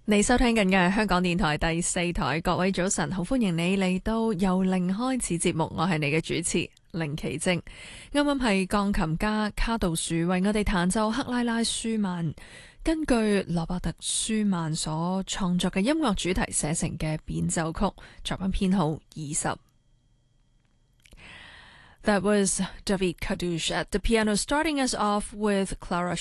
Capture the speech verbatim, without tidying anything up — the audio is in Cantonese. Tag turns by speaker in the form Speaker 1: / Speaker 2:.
Speaker 1: 你收聽緊嘅係香港電台第四台，各位早晨，好歡迎你嚟到由零開始節目，我係你嘅主持凌奇晶。啱啱係鋼琴家卡杜殊為我哋彈奏克拉拉舒曼根據羅伯特舒曼所創作嘅音樂主題寫成嘅變奏曲，作品編號二十。That was David Kadush at the piano, starting us off with Clara